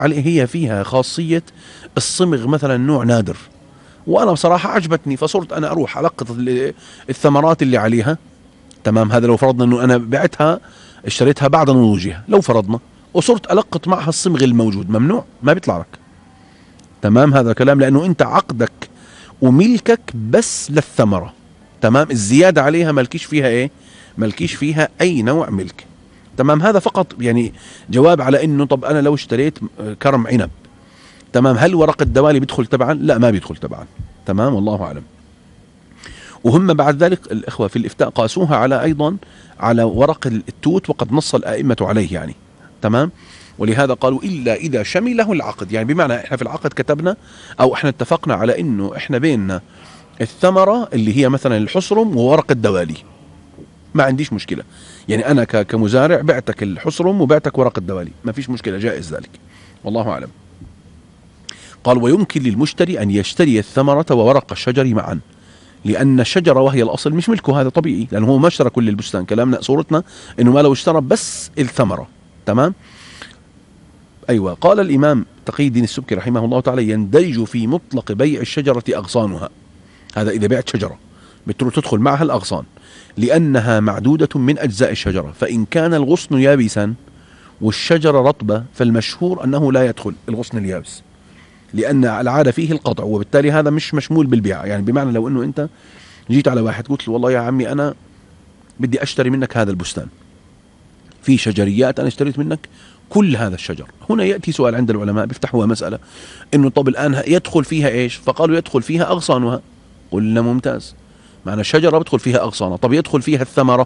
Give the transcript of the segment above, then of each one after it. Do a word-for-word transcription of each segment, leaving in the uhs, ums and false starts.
عليه هي فيها خاصية الصمغ مثلا نوع نادر، وأنا بصراحة عجبتني فصرت أنا أروح ألقط الثمرات اللي عليها. تمام، هذا لو فرضنا أنه أنا بعتها اشتريتها بعد نضوجها، لو فرضنا وصرت ألقط معها الصمغ الموجود، ممنوع، ما بيطلع لك. تمام، هذا الكلام لأنه أنت عقدك وملكك بس للثمرة. تمام، الزيادة عليها ملكيش فيها إيه، ملكيش فيها أي نوع ملك. تمام، هذا فقط يعني جواب على انه طب انا لو اشتريت كرم عنب، تمام، هل ورق الدوالي بيدخل تبعا؟ لا، ما بيدخل تبعا. تمام، والله اعلم. وهم بعد ذلك الاخوه في الافتاء قاسوها على ايضا على ورق التوت، وقد نص الائمه عليه يعني. تمام، ولهذا قالوا الا اذا شمله العقد، يعني بمعنى احنا في العقد كتبنا او احنا اتفقنا على انه احنا بيننا الثمره اللي هي مثلا الحصرم وورق الدوالي، ما عنديش مشكلة. يعني أنا كمزارع بعتك الحصرم وبعتك ورق الدوالي، ما فيش مشكلة، جائز ذلك، والله أعلم. قال ويمكن للمشتري أن يشتري الثمرة وورق الشجر معا، لأن الشجرة وهي الأصل مش ملكه، هذا طبيعي لأنه هو ما اشترى كل البستان. كلامنا صورتنا أنه ما لو اشترى بس الثمرة. تمام، أيوة. قال الإمام تقي الدين السبكي رحمه الله تعالى يندرج في مطلق بيع الشجرة أغصانها، هذا إذا بعت شجرة بتدخل معها الأغصان، لأنها معدودة من أجزاء الشجرة، فإن كان الغصن يابسا والشجرة رطبة فالمشهور أنه لا يدخل الغصن اليابس، لأن العادة فيه القطع، وبالتالي هذا مش مشمول بالبيع. يعني بمعنى لو أنه أنت جيت على واحد قلت له والله يا عمي أنا بدي أشتري منك هذا البستان، في شجريات أنا اشتريت منك كل هذا الشجر، هنا يأتي سؤال عند العلماء بيفتحوها مسألة أنه طب الآن يدخل فيها إيش؟ فقالوا يدخل فيها أغصانها. قلنا ممتاز، معنى الشجرة بدخل فيها أغصانها، طب يدخل فيها الثمرة؟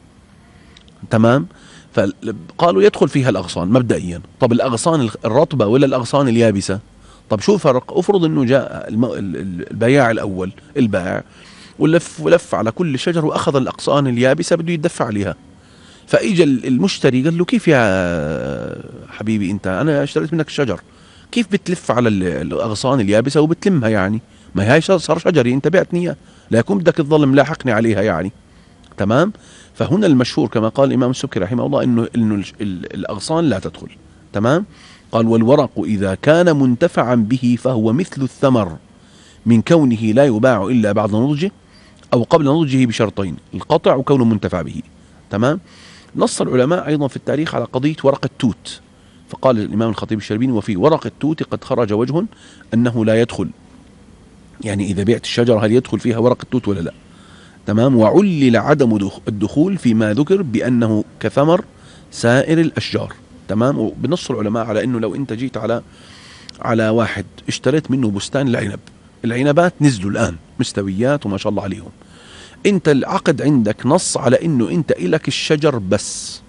تمام، فقالوا يدخل فيها الأغصان مبدئيا. طب الأغصان الرطبة ولا الأغصان اليابسة؟ طب شو الفرق؟ افرض انه جاء البياع الأول البائع ولف ولف على كل شجر وأخذ الأغصان اليابسة بده يدفع عليها، فإجا المشتري قال له كيف يا حبيبي أنت، أنا اشتريت منك الشجر، كيف بتلف على الأغصان اليابسة وبتلمها؟ يعني ما هي صار شجري، أنت بعتني إياه، لا يكون بدك تظل ملاحقني عليها يعني. تمام، فهنا المشهور كما قال الإمام السبكي رحمه الله إنه إنه الأغصان لا تدخل. تمام، قال والورق إذا كان منتفعا به فهو مثل الثمر من كونه لا يباع إلا بعد نضجه أو قبل نضجه بشرطين، القطع وكونه منتفع به. تمام، نص العلماء أيضا في التاريخ على قضية ورق التوت، فقال الإمام الخطيب الشربيني وفي ورق التوت قد خرج وجه أنه لا يدخل، يعني إذا بعت الشجرة هل يدخل فيها ورق التوت ولا لا. تمام، وعلل عدم الدخول فيما ذكر بأنه كثمر سائر الأشجار. تمام، وبنص العلماء على أنه لو أنت جيت على على واحد اشتريت منه بستان العنب، العنبات نزلوا الآن مستويات وما شاء الله عليهم، أنت العقد عندك نص على أنه أنت إلك الشجر بس،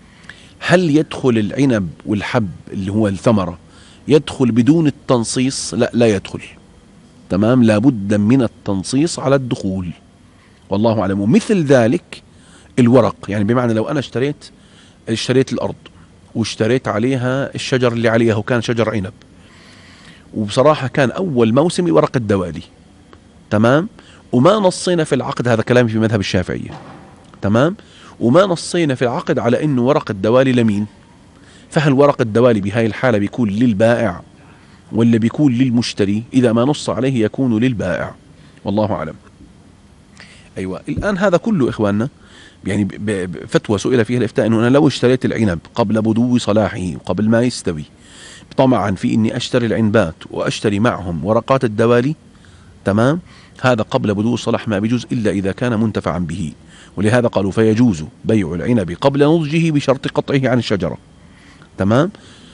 هل يدخل العنب والحب اللي هو الثمرة يدخل بدون التنصيص؟ لا، لا يدخل. تمام، لابد من التنصيص على الدخول، والله أعلم. ومثل ذلك الورق، يعني بمعنى لو أنا اشتريت اشتريت الأرض واشتريت عليها الشجر اللي عليها وكان شجر عنب، وبصراحة كان أول موسم ورق الدوالي، تمام، وما نصينا في العقد، هذا كلامي في مذهب الشافعية، تمام، وما نصينا في العقد على إنه ورق الدوالي لمين، فهل ورق الدوالي بهاي الحالة بيكون للبائع ولا بيكون للمشتري؟ إذا ما نص عليه يكون للبائع، والله أعلم. أيوة، الآن هذا كله إخواننا يعني فتوى سئل فيها الإفتاء أنه أنا لو اشتريت العنب قبل بدو صلاحه وقبل ما يستوي طمعا في إني أشتري العنبات وأشتري معهم ورقات الدوالي، تمام، هذا قبل بدو صلاح ما بيجوز إلا إذا كان منتفعا به، ولهذا قالوا فيجوز بيع العنب قبل نضجه بشرط قطعه عن الشجرة. تمام،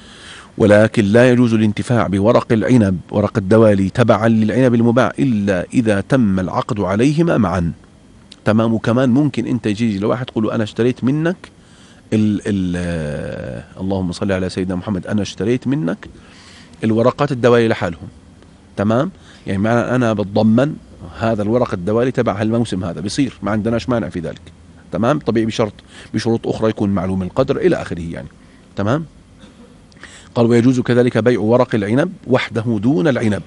ولكن لا يجوز الانتفاع بورق العنب ورق الدوالي تبعا للعنب المباع إلا إذا تم العقد عليهما معا. تمام، وكمان ممكن انت يجي لواحد تقول له انا اشتريت منك ال ال اللهم صل على سيدنا محمد، انا اشتريت منك الورقات الدوالي لحالهم، تمام، يعني معنى انا بتضمن هذا الورق الدوالي تبع هالموسم، هذا بيصير، ما عندناش مانع في ذلك. تمام، طبيعي بشرط بشروط اخرى يكون معلوم القدر الى اخره يعني. تمام، قال ويجوز كذلك بيع ورق العنب وحده دون العنب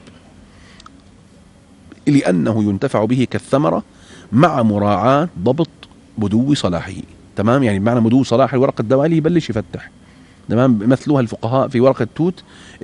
لأنه ينتفع به كالثمرة مع مراعاة ضبط بدو صلاحه. تمام، يعني بمعنى بدو صلاح الورق الدوالي يبلش يفتح، تمام، بيمثلوها الفقهاء في ورقة توت